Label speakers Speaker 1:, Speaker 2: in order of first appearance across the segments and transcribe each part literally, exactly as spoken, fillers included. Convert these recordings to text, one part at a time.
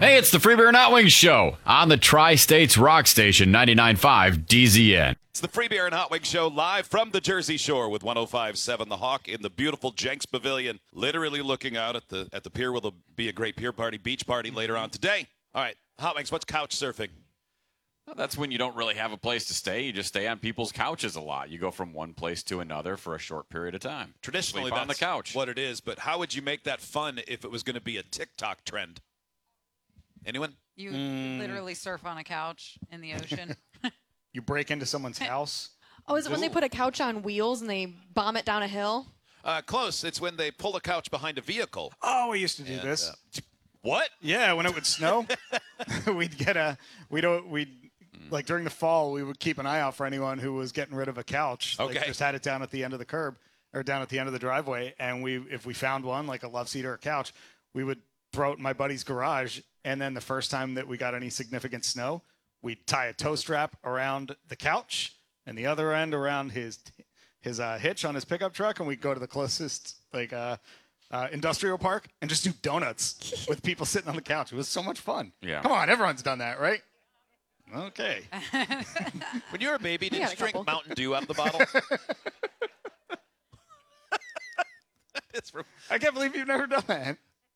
Speaker 1: Hey, it's the Free Beer and Hot Wings Show on the Tri-States Rock Station, ninety-nine point five D Z N.
Speaker 2: It's the Free Beer and Hot Wings Show live from the Jersey Shore with one oh five point seven The Hawk in the beautiful Jenks Pavilion, literally looking out at the at the pier where there'll be a great pier party, beach party later on today. All right, Hot Wings, what's couch surfing?
Speaker 3: Well, that's when you don't really have a place to stay. You just stay on people's couches a lot. You go from one place to another for a short period of time.
Speaker 2: Traditionally,
Speaker 3: Sleep on
Speaker 2: that's
Speaker 3: the couch.
Speaker 2: what it is, but how would you make that fun if it was going to be a TikTok trend? Anyone?
Speaker 4: You
Speaker 5: Mm.
Speaker 4: literally surf on a couch in the ocean.
Speaker 5: You break into someone's house.
Speaker 6: Oh, is it when they put a couch on wheels and they bomb it down a hill?
Speaker 2: Uh, close. It's when they pull a couch behind a vehicle.
Speaker 5: Oh, we used to do
Speaker 2: And,
Speaker 5: this.
Speaker 2: uh, what?
Speaker 5: Yeah, when it would snow, we'd get a we don't we like during the fall we would keep an eye out for anyone who was getting rid of a couch. Like,
Speaker 2: Okay.
Speaker 5: just had it down at the end of the curb or down at the end of the driveway, and we if we found one like a love seat or a couch, we would throw it in my buddy's garage. And then the first time that we got any significant snow, we'd tie a tow strap around the couch and the other end around his his uh, hitch on his pickup truck, and we'd go to the closest like uh, uh, industrial park and just do donuts with people sitting on the couch. It was so much fun.
Speaker 3: Yeah.
Speaker 5: Come on, everyone's done that, right? Okay.
Speaker 2: When you were a baby, did
Speaker 6: got
Speaker 2: you
Speaker 6: a
Speaker 2: drink
Speaker 6: couple.
Speaker 2: Mountain Dew out of the bottle? It's from
Speaker 5: I can't believe you've never done that.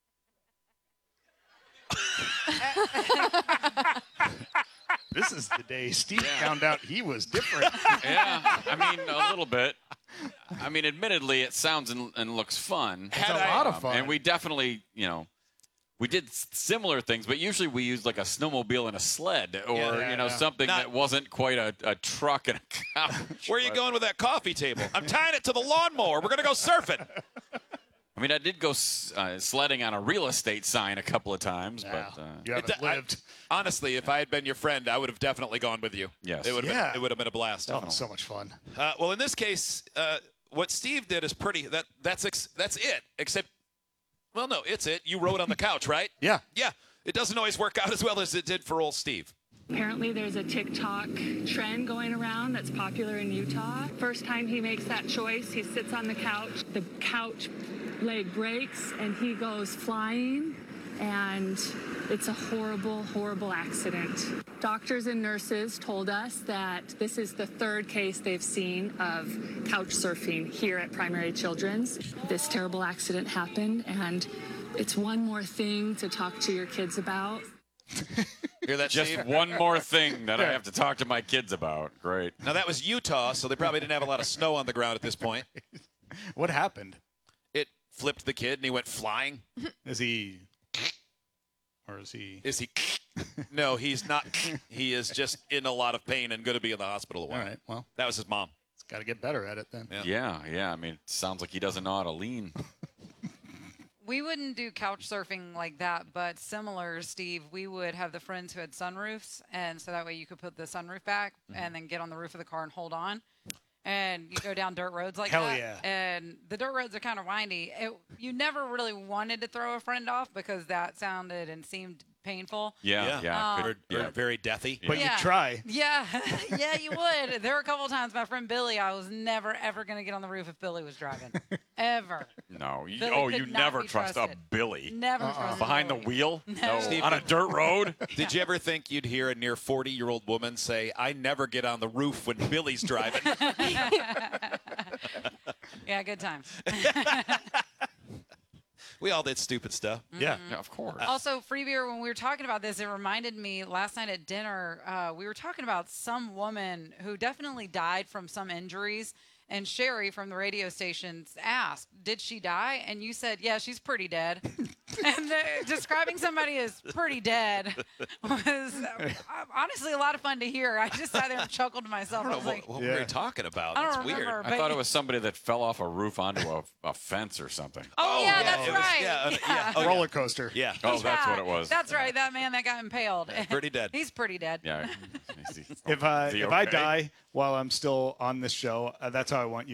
Speaker 5: This is the day Steve found out he was different.
Speaker 3: Yeah, I mean, a little bit. I mean, admittedly, it sounds and, and looks fun.
Speaker 5: It's a lot of fun.
Speaker 3: And we definitely, you know, we did s- similar things, but usually we used like a snowmobile and a sled or,
Speaker 5: Yeah,
Speaker 3: you know,
Speaker 5: yeah.
Speaker 3: something
Speaker 2: Not-
Speaker 3: that wasn't quite a, a truck and a couch.
Speaker 2: Where are you going with that coffee table? I'm tying it to the lawnmower. We're going to go surfing.
Speaker 3: I mean, I did go s- uh, sledding on a real estate sign a couple of times,
Speaker 5: Yeah,
Speaker 3: but uh,
Speaker 5: you haven't
Speaker 2: It- I-
Speaker 5: lived.
Speaker 2: honestly, if I had been your friend, I would have definitely gone with you.
Speaker 3: Yes.
Speaker 2: It would have
Speaker 5: Yeah.
Speaker 2: been, it would have been a blast.
Speaker 5: Oh, so much fun.
Speaker 2: Uh, well, in this case, uh, what Steve did is pretty. That that's ex- that's it. Except, well, no, it's it. You rode on the couch, right?
Speaker 5: Yeah.
Speaker 2: Yeah. It doesn't always work out as well as it did for old Steve.
Speaker 7: Apparently there's a TikTok trend going around that's popular in Utah. First time he makes that choice, he sits on the couch. The couch leg breaks and he goes flying, and it's a horrible, horrible accident. Doctors and nurses told us that this is the third case they've seen of couch surfing here at Primary Children's. This terrible accident happened, and it's one more thing to talk to your kids about.
Speaker 2: Hear that,
Speaker 3: just
Speaker 2: Steve?
Speaker 3: one more thing that I have to talk to my kids about. Great.
Speaker 2: Now that was Utah, so they probably didn't have a lot of snow on the ground at this point.
Speaker 5: What happened?
Speaker 2: It flipped the kid and he went flying.
Speaker 5: Is he, or is he?
Speaker 2: Is he? No, he's not. He is just in a lot of pain and going to be in the hospital a
Speaker 5: All
Speaker 2: while.
Speaker 5: right. Well,
Speaker 2: That was his mom.
Speaker 5: it's got to get better at it then.
Speaker 2: Yeah.
Speaker 3: Yeah, yeah. I mean, it sounds like he doesn't know how to lean.
Speaker 4: We wouldn't do couch surfing like that, but similar, Steve, we would have the friends who had sunroofs, and so that way you could put the sunroof back and then get on the roof of the car and hold on. And you go down dirt roads like
Speaker 5: Hell
Speaker 4: that.
Speaker 5: yeah.
Speaker 4: And the dirt roads are kind of windy. It, you never really wanted to throw a friend off because that sounded and seemed painful.
Speaker 3: Yeah,
Speaker 2: Yeah.
Speaker 3: yeah.
Speaker 4: Um,
Speaker 3: could-
Speaker 2: Or, or
Speaker 3: yeah.
Speaker 2: very deathy.
Speaker 5: But
Speaker 4: Yeah.
Speaker 5: you try.
Speaker 4: Yeah, yeah, you would. There were a couple of times my friend Billy, I was never, ever going to get on the roof if Billy was driving. Ever.
Speaker 3: No. You,
Speaker 4: Billy
Speaker 3: oh,
Speaker 4: could
Speaker 3: you
Speaker 4: not
Speaker 3: never
Speaker 4: be
Speaker 3: trust a
Speaker 4: trusted.
Speaker 3: Billy.
Speaker 4: Never trusted
Speaker 3: Behind the
Speaker 4: Billy.
Speaker 3: wheel?
Speaker 4: No.
Speaker 2: Steve-
Speaker 3: On a dirt road?
Speaker 2: Did you ever think you'd hear a near forty-year-old woman say, I never get on the roof when Billy's driving?
Speaker 4: Yeah, good times.
Speaker 2: We all did stupid stuff.
Speaker 5: Yeah.
Speaker 3: Yeah, of course.
Speaker 4: Also, free beer, when we were talking about this, it reminded me last night at dinner, uh, we were talking about some woman who definitely died from some injuries. And Sherry from the radio stations asked, did she die? And you said, yeah, she's pretty dead. And the, describing somebody as pretty dead was uh, honestly a lot of fun to hear. I just sat there and chuckled to myself.
Speaker 2: I
Speaker 4: I
Speaker 2: don't
Speaker 4: was
Speaker 2: know
Speaker 4: like,
Speaker 2: what, what
Speaker 5: Yeah.
Speaker 2: we were talking about.
Speaker 4: I don't
Speaker 2: That's weird.
Speaker 4: remember.
Speaker 3: I
Speaker 4: but-
Speaker 3: thought it was somebody that fell off a roof onto a, a fence or something.
Speaker 4: oh, yeah, that's
Speaker 2: it was-
Speaker 4: right.
Speaker 2: yeah, uh, yeah. Oh, yeah.
Speaker 5: Roller coaster.
Speaker 2: Yeah.
Speaker 3: Oh, that's what
Speaker 4: Yeah,
Speaker 3: it was.
Speaker 4: That's right. That man that got impaled.
Speaker 2: Pretty dead.
Speaker 4: He's pretty dead.
Speaker 3: Yeah.
Speaker 5: If, uh,
Speaker 3: Is he
Speaker 5: if I
Speaker 3: okay?
Speaker 5: die while I'm still on this show, uh, that's how I want you.